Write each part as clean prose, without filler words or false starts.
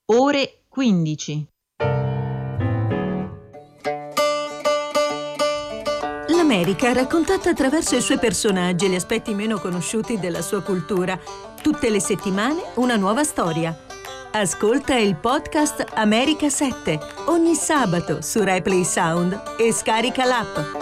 Ore 15. L'America raccontata attraverso i suoi personaggi e gli aspetti meno conosciuti della sua cultura. Tutte le settimane una nuova storia. Ascolta il podcast America 7 ogni sabato su RaiPlay Sound e scarica l'app.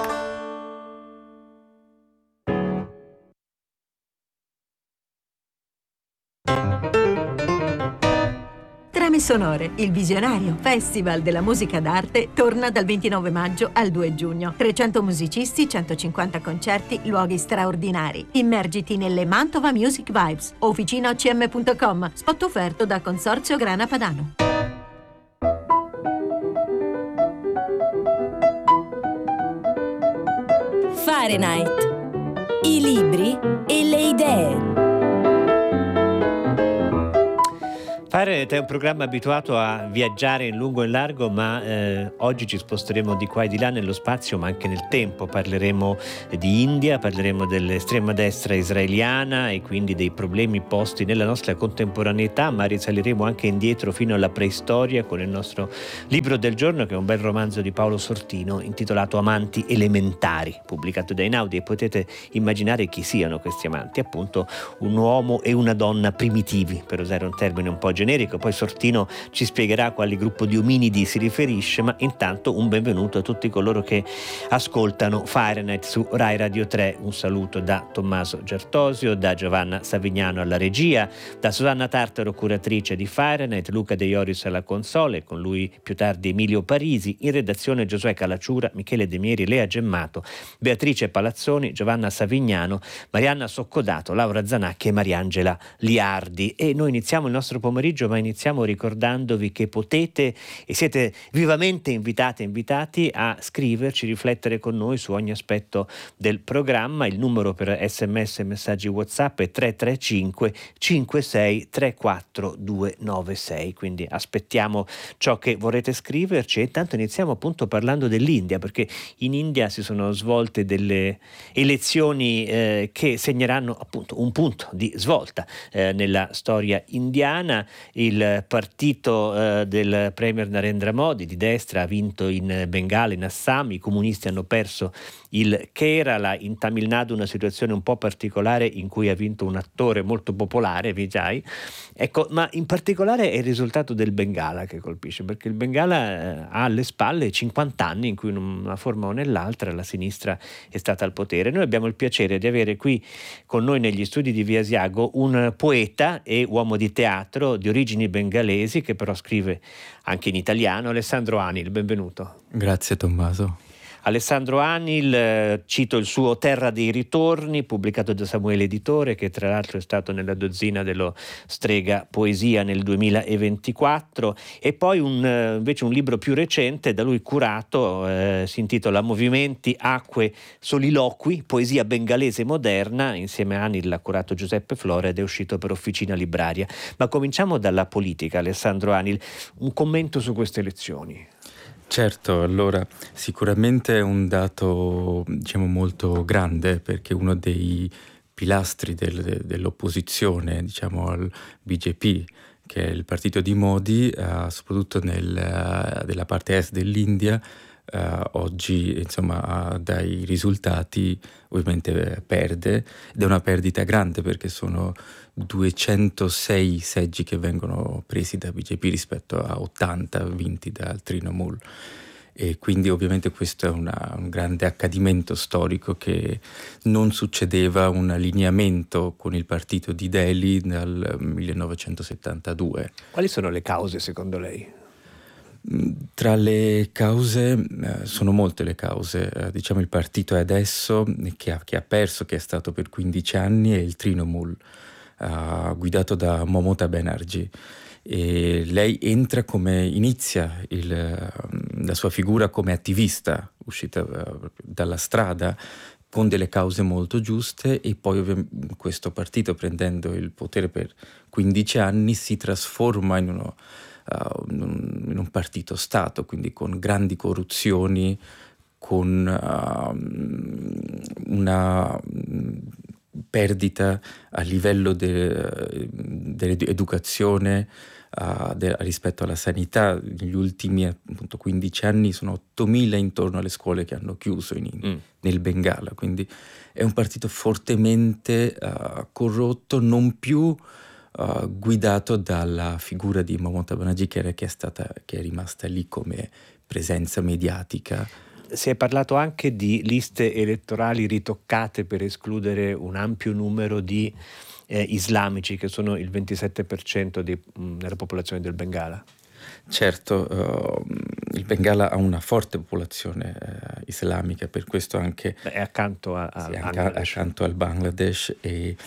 Trame sonore, il Visionario, Festival della musica d'arte, torna dal 29 maggio al 2 giugno. 300 musicisti, 150 concerti, luoghi straordinari. Immergiti nelle Mantova Music Vibes. Officinaocm.com. Spot offerto da Consorzio Grana Padano. Fahrenheit. I libri e le idee. Fahrenheit è un programma abituato a viaggiare in lungo e in largo, ma oggi ci sposteremo di qua e di là nello spazio, ma anche nel tempo. Parleremo di India, parleremo dell'estrema destra israeliana e quindi dei problemi posti nella nostra contemporaneità, ma risaliremo anche indietro fino alla preistoria con il nostro libro del giorno, che è un bel romanzo di Paolo Sortino intitolato Amanti elementari, pubblicato da Einaudi, e potete immaginare chi siano questi amanti, appunto un uomo e una donna primitivi, per usare un termine un po' generico. Poi Sortino ci spiegherà a quale gruppo di ominidi si riferisce, ma intanto un benvenuto a tutti coloro che ascoltano Fahrenheit su Rai Radio 3. Un saluto da Tommaso Giartosio, da Giovanna Savignano alla regia, da Susanna Tartaro, curatrice di Fahrenheit, Luca De Ioris alla console, con lui più tardi Emilio Parisi, in redazione Giosuè Calacciura, Michele De Mieri, Lea Gemmato, Beatrice Palazzoni, Giovanna Savignano, Marianna Soccodato, Laura Zanacchi e Mariangela Liardi. E noi iniziamo il nostro pomeriggio, ma iniziamo ricordandovi che potete e siete vivamente invitati a scriverci, riflettere con noi su ogni aspetto del programma. Il numero per SMS e messaggi WhatsApp è 335 56 34 296, quindi aspettiamo ciò che vorrete scriverci. E intanto iniziamo appunto parlando dell'India, perché in India si sono svolte delle elezioni che segneranno appunto un punto di svolta nella storia indiana. Il partito del premier Narendra Modi di destra ha vinto in Bengala, in Assam. I comunisti hanno perso il Kerala. In Tamil Nadu una situazione un po' particolare in cui ha vinto un attore molto popolare, Vijay. Ecco, ma in particolare è il risultato del Bengala che colpisce, perché il Bengala ha alle spalle 50 anni in cui in una forma o nell'altra la sinistra è stata al potere. Noi abbiamo il piacere di avere qui con noi negli studi di Via Asiago un poeta e uomo di teatro di origini bengalesi, che però scrive anche in italiano, Alessandro Anil. Benvenuto. Grazie Tommaso. Alessandro Anil, cito il suo Terra dei ritorni, pubblicato da Samuele Editore, che tra l'altro è stato nella dozzina dello Strega Poesia nel 2024, e poi invece un libro più recente da lui curato, si intitola Movimenti, acque, soliloqui, poesia bengalese moderna. Insieme a Anil l'ha curato Giuseppe Flora ed è uscito per Officina Libraria. Ma cominciamo dalla politica, Alessandro Anil, un commento su queste elezioni. Certo, allora sicuramente è un dato molto grande, perché uno dei pilastri dell'opposizione al BJP, che è il partito di Modi, soprattutto della parte est dell'India, oggi dai risultati ovviamente perde, ed è una perdita grande perché sono 206 seggi che vengono presi da BJP rispetto a 80 vinti dal Trinamool, e quindi ovviamente questo è un grande accadimento storico che non succedeva un allineamento con il partito di Delhi dal 1972. Quali sono le cause secondo lei? Tra le cause, sono molte le cause. Il partito adesso che ha perso, che è stato per 15 anni, è il Trinamool, guidato da Mamata Banerjee, e lei inizia la sua figura come attivista, uscita dalla strada con delle cause molto giuste, e poi questo partito, prendendo il potere per 15 anni, si trasforma in un partito Stato, quindi con grandi corruzioni, con una perdita a livello dell'educazione, rispetto alla sanità. Negli ultimi appunto 15 anni sono 8.000 intorno alle scuole che hanno chiuso nel Bengala, quindi è un partito fortemente corrotto, non più guidato dalla figura di Mamata Banerjee che è rimasta lì come presenza mediatica. Si è parlato anche di liste elettorali ritoccate per escludere un ampio numero di islamici, che sono il 27% della popolazione del Bengala. Certo, il Bengala ha una forte popolazione islamica, per questo anche è accanto accanto al Bangladesh e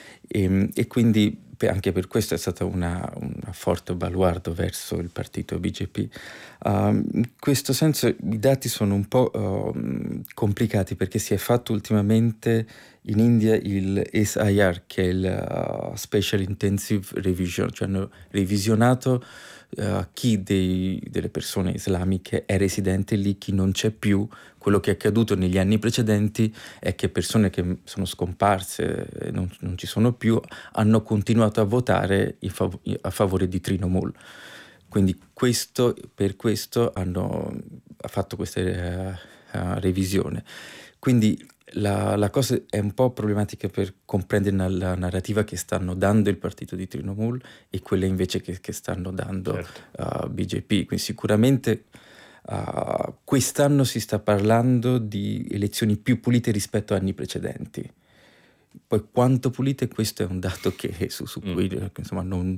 quindi anche per questo è stata una forte baluardo verso il partito BJP. In questo senso i dati sono un po' complicati, perché si è fatto ultimamente in India il SIR, che è il Special Intensive Revision, cioè hanno revisionato chi delle persone islamiche è residente lì, chi non c'è più. Quello che è accaduto negli anni precedenti è che persone che sono scomparse, non ci sono più, hanno continuato a votare a favore di Trinamool. Quindi per questo hanno fatto questa revisione. Quindi la cosa è un po' problematica per comprendere la narrativa che stanno dando il partito di Trinamool e quella invece che stanno dando BJP. Quindi sicuramente quest'anno si sta parlando di elezioni più pulite rispetto a anni precedenti. Poi quanto pulite, questo è un dato su cui insomma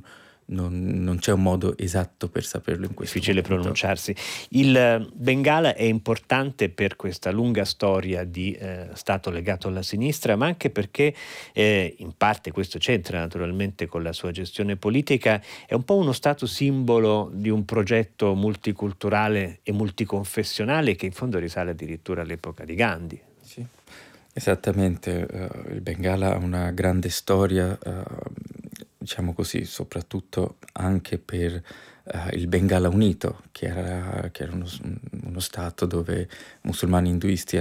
non c'è un modo esatto per saperlo in questo difficile momento. Pronunciarsi. Il Bengala è importante per questa lunga storia di stato legato alla sinistra, ma anche perché in parte questo c'entra naturalmente con la sua gestione politica, è un po' uno stato simbolo di un progetto multiculturale e multiconfessionale che in fondo risale addirittura all'epoca di Gandhi. Sì, esattamente. Il Bengala ha una grande storia, diciamo così, soprattutto anche per il Bengala Unito, che era uno stato dove musulmani e induisti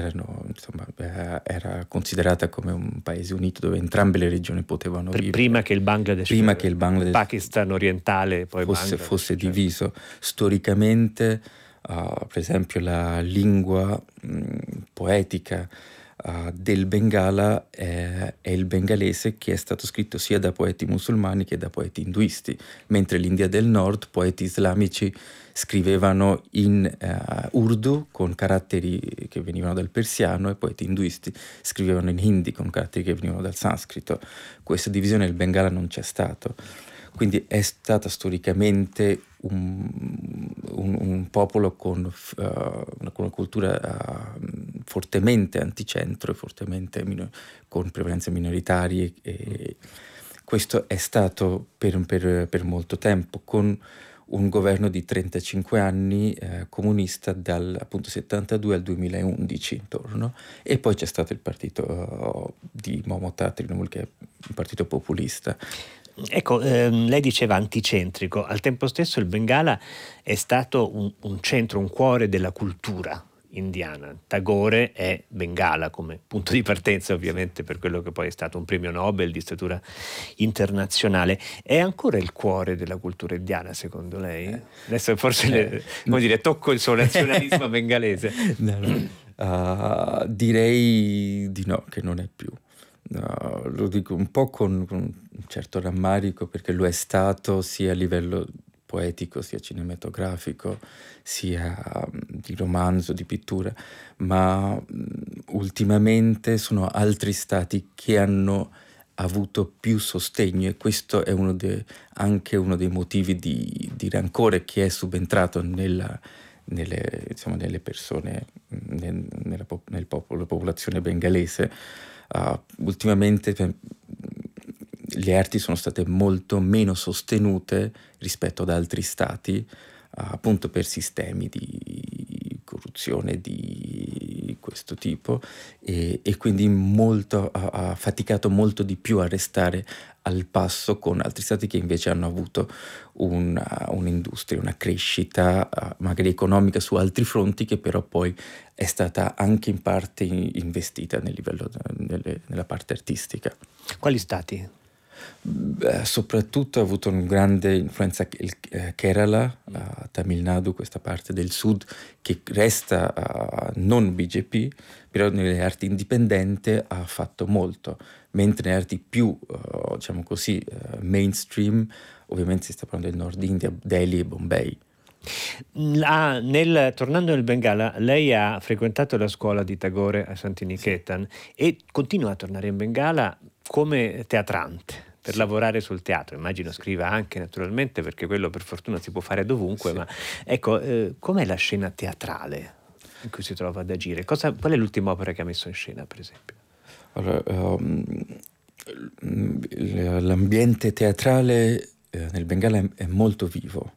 era considerata come un paese unito dove entrambe le regioni potevano vivere. Prima che il Bangladesh, Pakistan orientale poi fosse diviso. Storicamente, per esempio, la lingua poetica del Bengala è il bengalese, che è stato scritto sia da poeti musulmani che da poeti induisti, mentre l'India del Nord poeti islamici scrivevano in Urdu con caratteri che venivano dal persiano e poeti induisti scrivevano in Hindi con caratteri che venivano dal sanscrito. Questa divisione nel Bengala non c'è stato. Quindi è stata storicamente un popolo con una cultura fortemente anticentro e fortemente con prevalenze minoritarie, e questo è stato per molto tempo, con un governo di 35 anni comunista dal appunto 72 al 2011 intorno, e poi c'è stato il partito di Mamata Trinamool, che è un partito populista. Ecco, lei diceva anticentrico, al tempo stesso il Bengala è stato un centro, un cuore della cultura indiana. Tagore è Bengala come punto di partenza, ovviamente, per quello che poi è stato un premio Nobel di statura internazionale. È ancora il cuore della cultura indiana, secondo lei? Adesso forse tocco il suo nazionalismo bengalese. Direi di no, che non è più. Lo dico un po' con un certo rammarico, perché lo è stato sia a livello poetico, sia cinematografico, sia di romanzo, di pittura, ma ultimamente sono altri stati che hanno avuto più sostegno, e questo è anche uno dei motivi di rancore che è subentrato nelle persone, nella popolazione bengalese. Ultimamente le arti sono state molto meno sostenute rispetto ad altri stati, appunto per sistemi di corruzione di questo tipo, e quindi ha faticato molto di più a restare al passo con altri stati che invece hanno avuto un'industria, una crescita magari economica su altri fronti, che però poi è stata anche in parte investita nella parte artistica. Quali stati? Soprattutto ha avuto una grande influenza il Kerala, Tamil Nadu, questa parte del sud che resta non BJP, però nelle arti indipendenti ha fatto molto, mentre nelle arti più, diciamo così, mainstream, ovviamente si sta parlando del Nord India, Delhi e Bombay. Tornando nel Bengala, lei ha frequentato la scuola di Tagore a Santiniketan e continua a tornare in Bengala come teatrante per lavorare sul teatro. Immagino scriva anche, naturalmente, perché quello per fortuna si può fare dovunque, ma ecco, com'è la scena teatrale in cui si trova ad agire? Qual è l'ultima opera che ha messo in scena, per esempio? Allora, l'ambiente teatrale nel Bengala è molto vivo.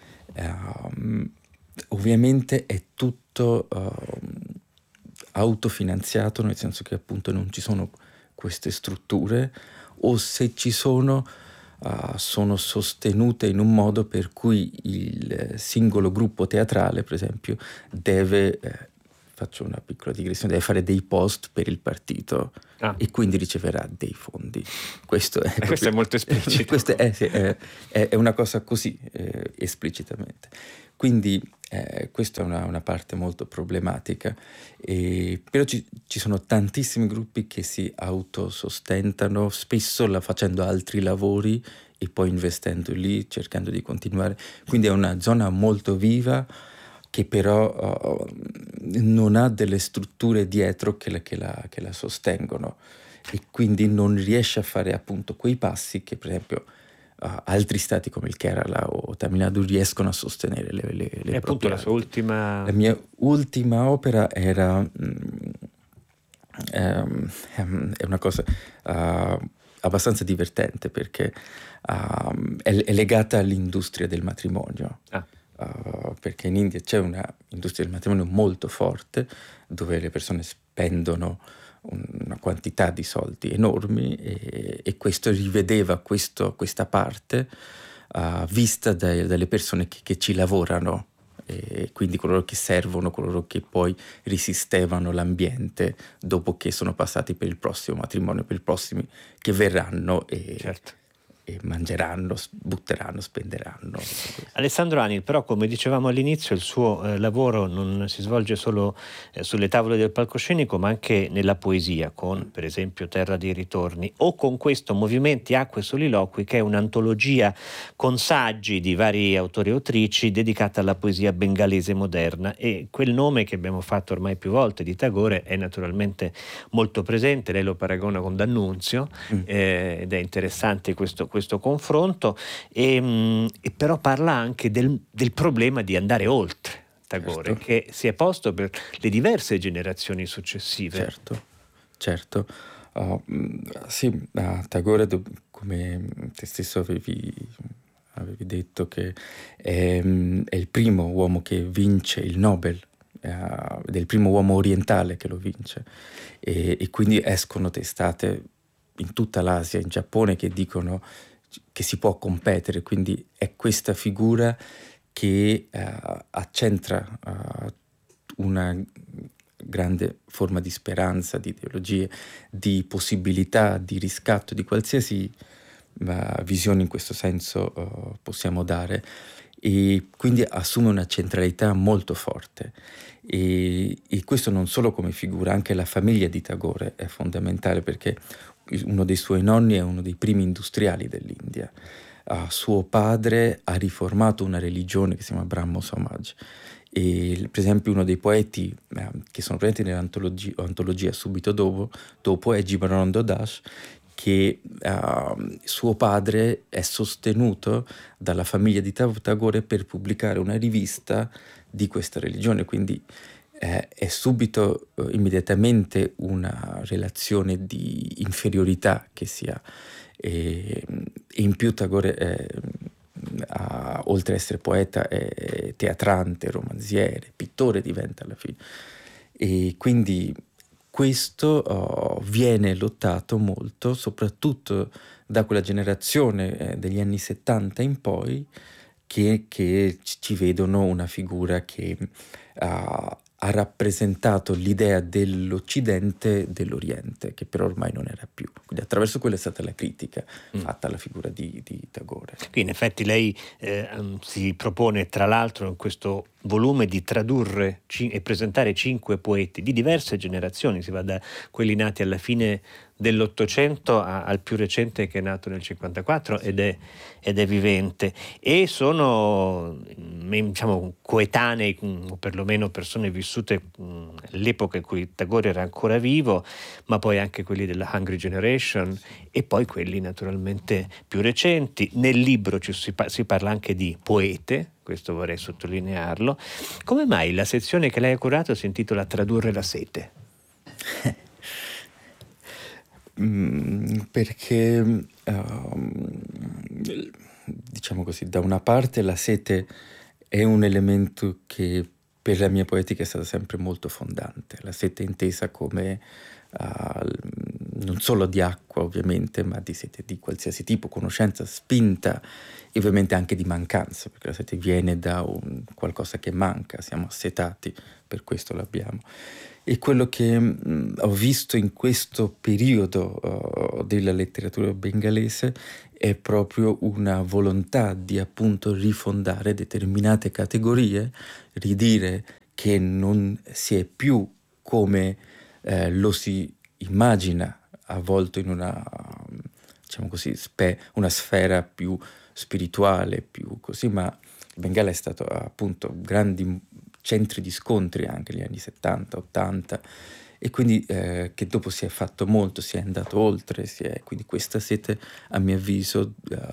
Ovviamente è tutto autofinanziato, nel senso che appunto non ci sono queste strutture, o se ci sono sostenute in un modo per cui il singolo gruppo teatrale, per esempio, deve, faccio una piccola digressione, deve fare dei post per il partito e quindi riceverà dei fondi. Questo è molto esplicito. Questo è una cosa così, esplicitamente. Quindi questa è una parte molto problematica, però ci sono tantissimi gruppi che si autosostentano, spesso facendo altri lavori e poi investendo lì, cercando di continuare. Quindi è una zona molto viva che però non ha delle strutture dietro che la sostengono, e quindi non riesce a fare appunto quei passi che per esempio altri stati come il Kerala o Tamil Nadu riescono a sostenere le e appunto la sua ultima... La mia ultima opera era è una cosa abbastanza divertente, perché è legata all'industria del matrimonio. Perché in India c'è una industria del matrimonio molto forte, dove le persone spendono una quantità di soldi enormi, e questo rivedeva questa parte vista dalle persone che ci lavorano, e quindi coloro che servono, coloro che poi risistevano l'ambiente dopo che sono passati per il prossimo matrimonio, per i prossimi che verranno Certo. E mangeranno, butteranno, spenderanno. Alessandro Anil, però, come dicevamo all'inizio, il suo lavoro non si svolge solo sulle tavole del palcoscenico, ma anche nella poesia, con per esempio Terra dei Ritorni, o con questo Movimenti, Acque e Soliloqui, che è un'antologia con saggi di vari autori e autrici dedicata alla poesia bengalese moderna, e quel nome che abbiamo fatto ormai più volte di Tagore è naturalmente molto presente. Lei lo paragona con D'Annunzio, ed è interessante questo confronto, e però parla anche del problema di andare oltre Tagore, certo, che si è posto per le diverse generazioni successive. Certo. Sì, Tagore, come te stesso avevi detto, che è il primo uomo che vince il Nobel, ed è il primo uomo orientale che lo vince, e quindi escono testate in tutta l'Asia, in Giappone, che dicono che si può competere. Quindi è questa figura che accentra una grande forma di speranza, di ideologie, di possibilità, di riscatto, di qualsiasi visione in questo senso possiamo dare, e quindi assume una centralità molto forte. E questo non solo come figura, anche la famiglia di Tagore è fondamentale, perché uno dei suoi nonni è uno dei primi industriali dell'India. Suo padre ha riformato una religione che si chiama Brahmo Samaj, e per esempio uno dei poeti che sono presenti nell'antologia subito dopo è Jibanananda Das, che suo padre è sostenuto dalla famiglia di Tagore per pubblicare una rivista di questa religione, quindi è subito, immediatamente, una relazione di inferiorità che si ha, e in più Tagore oltre ad essere poeta è teatrante, romanziere, pittore diventa alla fine, e quindi questo viene lottato molto, soprattutto da quella generazione degli anni 70 in poi, che ci vedono una figura che ha rappresentato l'idea dell'Occidente dell'Oriente, che però ormai non era più. Quindi attraverso quella è stata la critica fatta alla figura di Tagore. Qui in effetti lei si propone tra l'altro in questo volume di tradurre e presentare 5 poeti di diverse generazioni, si va da quelli nati alla fine dell'Ottocento al più recente che è nato nel 54 ed è vivente, e sono diciamo coetanei o perlomeno persone vissute all'epoca in cui Tagore era ancora vivo, ma poi anche quelli della Hungry Generation e poi quelli naturalmente più recenti. Nel libro si parla anche di poete, questo vorrei sottolinearlo. Come mai la sezione che lei ha curato si intitola Tradurre la sete? Perché diciamo così, da una parte la sete è un elemento che per la mia poetica è stato sempre molto fondante. La sete intesa come non solo di acqua ovviamente, ma di sete di qualsiasi tipo, conoscenza, spinta e ovviamente anche di mancanza, perché la sete viene da qualcosa che manca, siamo assetati, per questo l'abbiamo. E quello che ho visto in questo periodo della letteratura bengalese è proprio una volontà di appunto rifondare determinate categorie, ridire che non si è più come lo si immagina avvolto in una, diciamo così, una sfera più spirituale, più così, ma il Bengala è stato appunto grandi centri di scontri anche negli anni 70, 80, e quindi che dopo si è fatto molto, si è andato oltre, quindi questa sete a mio avviso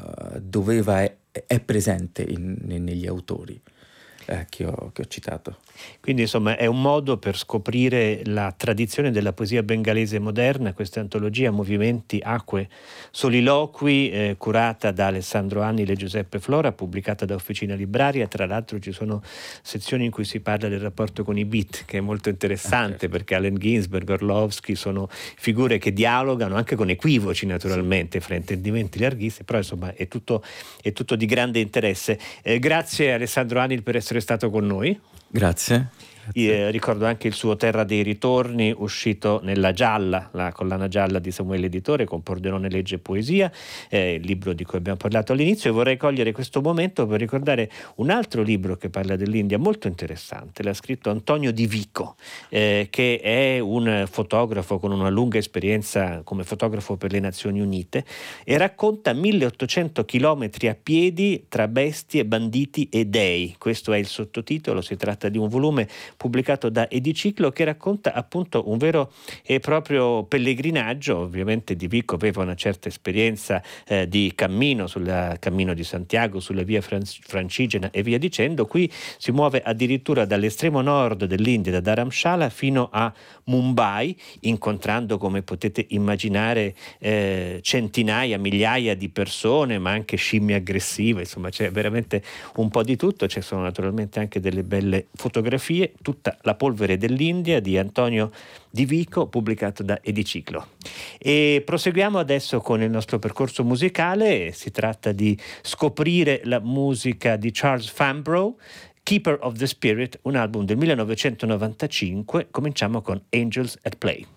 è presente negli autori che ho citato. Quindi insomma è un modo per scoprire la tradizione della poesia bengalese moderna, questa antologia Movimenti, Acque, Soliloqui, curata da Alessandro Annila e Giuseppe Flora, pubblicata da Officina Libraria. Tra l'altro ci sono sezioni in cui si parla del rapporto con i beat, che è molto interessante, perché Allen Ginsberg, Orlovsky sono figure che dialogano anche con equivoci naturalmente, fraintendimenti larghissimi, però insomma è tutto di grande interesse. Grazie Alessandro Annila per essere stato con noi. Grazie. Ricordo anche il suo Terra dei Ritorni, uscito nella Gialla, la collana gialla di Samuele Editore, con Pordenone Legge e Poesia, il libro di cui abbiamo parlato all'inizio. E vorrei cogliere questo momento per ricordare un altro libro che parla dell'India molto interessante. L'ha scritto Antonio Di Vico, che è un fotografo con una lunga esperienza come fotografo per le Nazioni Unite, e racconta 1800 chilometri a piedi tra bestie, banditi e dei. Questo è il sottotitolo. Si tratta di un volume pubblicato da Ediciclo che racconta appunto un vero e proprio pellegrinaggio. Ovviamente Di Vico aveva una certa esperienza di cammino, sul cammino di Santiago, sulla via Francigena e via dicendo. Qui si muove addirittura dall'estremo nord dell'India, da Dharamshala fino a Mumbai, incontrando, come potete immaginare, centinaia, migliaia di persone, ma anche scimmie aggressive. Insomma, c'è veramente un po' di tutto. Ci sono naturalmente anche delle belle fotografie. Tutta la polvere dell'India di Antonio Di Vico, pubblicato da Ediciclo. E proseguiamo adesso con il nostro percorso musicale. Si tratta di scoprire la musica di Charles Fambrough, Keeper of the Spirit, un album del 1995. Cominciamo con Angels at Play.